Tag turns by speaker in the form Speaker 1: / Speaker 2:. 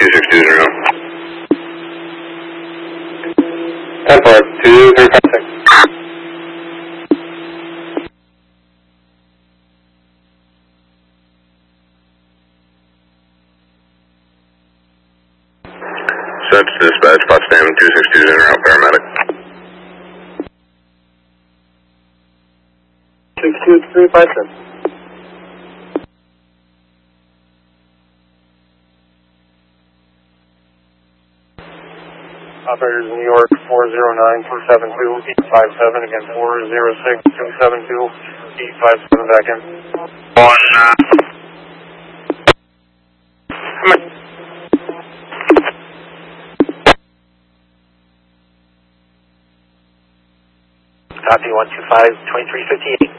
Speaker 1: 2620.
Speaker 2: 10-4, 2356.
Speaker 1: Sets dispatch, Potsdam 2620, route paramedic.
Speaker 2: 62357. Operators in New York 409-272, 857, again 406-272, 857, back in.
Speaker 3: Copy 125, 2358.